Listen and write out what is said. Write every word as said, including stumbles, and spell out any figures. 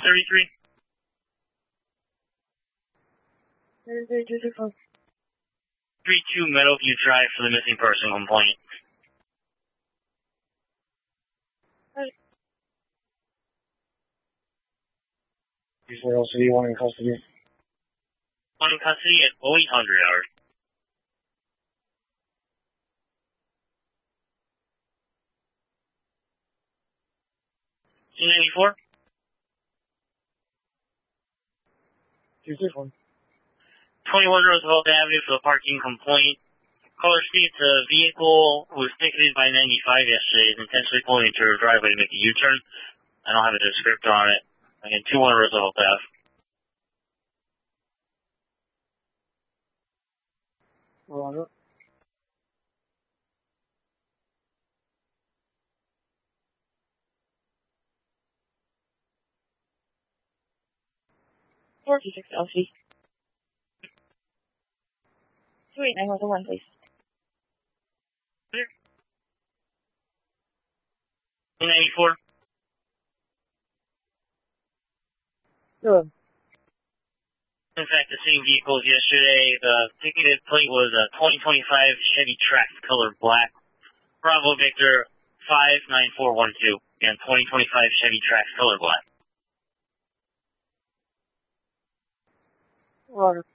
thirty-three. thirty-three, two two four. three two Meadowview Drive for the missing person complaint. Right. Before L C D, one in custody. One in custody at oh eight hundred hours. C ninety-four. two six one. twenty-one Roosevelt Avenue for the parking complaint. Caller states a vehicle was ticketed by ninety-five yesterday, is intentionally pulling into her driveway to make a U-turn. I don't have a descriptor on it. Again, two one Roosevelt Ave. Roger. four two six L C. two eight nine one one, please. Clear. C ninety-four. Good. In fact, the same vehicle as yesterday. The ticketed plate was a twenty twenty-five Chevy Trax, color black. Bravo Victor five nine four one two. Again, twenty twenty-five Chevy Trax, color black. Roger.